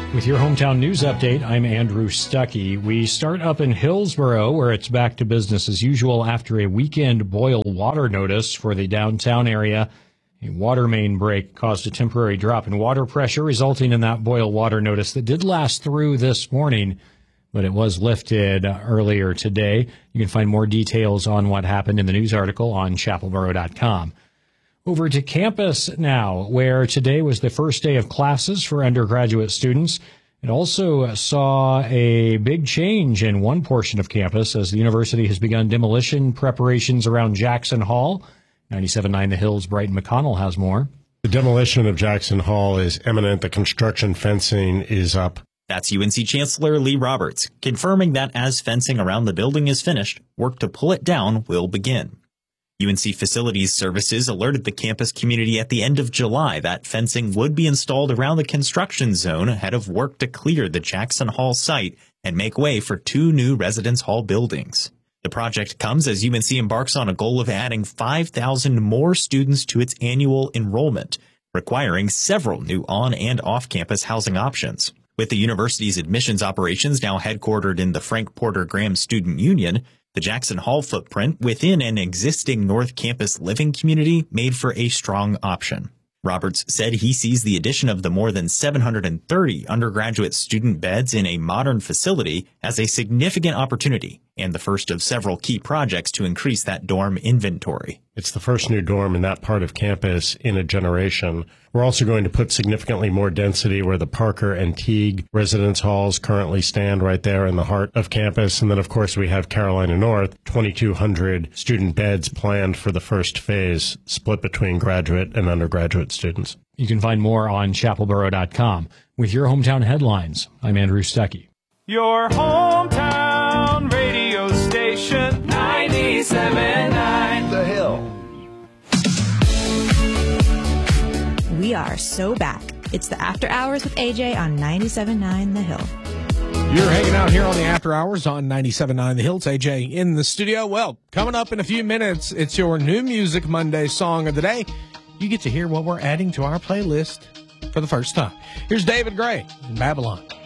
With your hometown news update, I'm Andrew Stuckey. We start up in Hillsboro, where it's back to business as usual after a weekend boil water notice for the downtown area. A water main break caused a temporary drop in water pressure, resulting in that boil water notice that did last through this morning, but it was lifted earlier today. You can find more details on what happened in the news article on chapelboro.com. Over to campus now, where today was the first day of classes for undergraduate students. It also saw a big change in one portion of campus as the university has begun demolition preparations around Jackson Hall. 97.9 The Hills, Brighton McConnell has more. The demolition of Jackson Hall is imminent. The construction fencing is up. That's UNC Chancellor Lee Roberts, confirming that as fencing around the building is finished, work to pull it down will begin. UNC Facilities Services alerted the campus community at the end of July that fencing would be installed around the construction zone ahead of work to clear the Jackson Hall site and make way for 2 new residence hall buildings. The project comes as UNC embarks on a goal of adding 5,000 more students to its annual enrollment, requiring several new on- and off-campus housing options. With the university's admissions operations now headquartered in the Frank Porter Graham Student Union, the Jackson Hall footprint within an existing North Campus living community made for a strong option. Roberts said he sees the addition of the more than 730 undergraduate student beds in a modern facility as a significant opportunity and the first of several key projects to increase that dorm inventory. It's the first new dorm in that part of campus in a generation. We're also going to put significantly more density where the Parker and Teague residence halls currently stand right there in the heart of campus. And then, of course, we have Carolina North, 2,200 student beds planned for the first phase, split between graduate and undergraduate students. You can find more on chapelboro.com. With your hometown headlines, I'm Andrew Stuckey. Your hometown radio station, 97.9 The Hill. We are so back. It's the After Hours with AJ on 97.9 The Hill. You're hanging out here on the After Hours on 97.9 The Hill. It's AJ in the studio. Well, coming up in a few minutes, it's your New Music Monday song of the day. You get to hear what we're adding to our playlist for the first time. Here's David Gray in Babylon.